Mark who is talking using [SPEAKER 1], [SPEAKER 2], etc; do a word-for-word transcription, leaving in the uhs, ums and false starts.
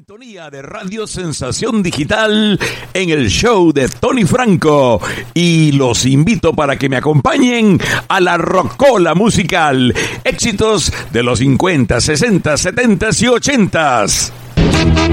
[SPEAKER 1] sintonía de Radio Sensación Digital en el show de Tony Franco y los invito para que me acompañen a la Rocola Musical, éxitos de los cincuenta, sesenta, setenta y ochenta.